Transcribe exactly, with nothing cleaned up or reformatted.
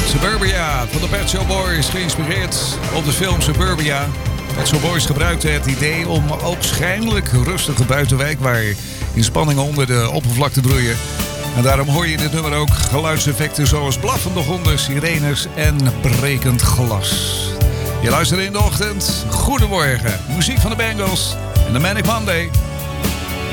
Suburbia van de Pet Shop Boys, geïnspireerd op de film Suburbia. Pet Shop Boys gebruikte het idee om ook schijnlijk rustige buitenwijk waar inspanningen onder de oppervlakte broeien. En daarom hoor je in dit nummer ook geluidseffecten zoals blaffende honden, sirenes en brekend glas. Je luistert in de ochtend. Goedemorgen. Muziek van de Bangles en de Manic Monday.